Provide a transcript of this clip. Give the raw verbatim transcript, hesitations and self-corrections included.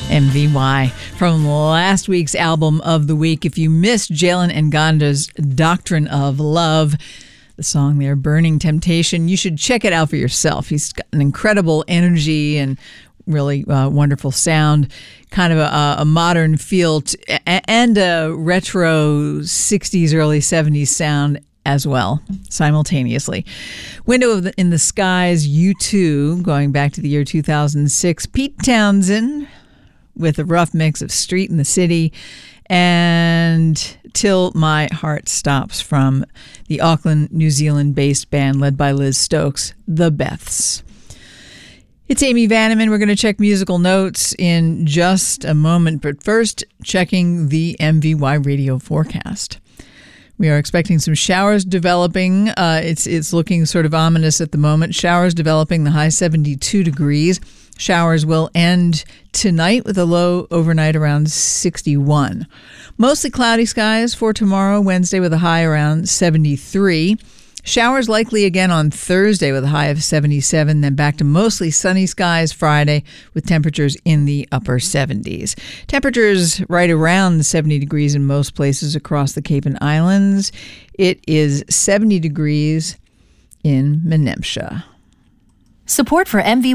M V Y from last week's album of the week. If you missed Jalen Nganda's Doctrine of Love, the song there, Burning Temptation, you should check it out for yourself. He's got an incredible energy and really uh, wonderful sound, kind of a, a modern feel t- and a retro sixties, early seventies sound as well, simultaneously. Window of the, in the Skies, U two, going back to the year two thousand six. Pete Townsend with a rough mix of Street in the City, and Till My Heart Stops from the Auckland, New Zealand-based band led by Liz Stokes, The Beths. It's Amy Vanneman. We're going to check musical notes in just a moment, but first, checking the M V Y radio forecast. We are expecting some showers developing. Uh, it's it's looking sort of ominous at the moment. Showers developing, the high seventy-two degrees. Showers will end tonight with a low overnight around sixty-one. Mostly cloudy skies for tomorrow, Wednesday, with a high around seventy-three. Showers likely again on Thursday with a high of seventy-seven, then back to mostly sunny skies Friday with temperatures in the upper seventies. Temperatures right around seventy degrees in most places across the Cape and Islands. It is seventy degrees in Menemsha. Support for M V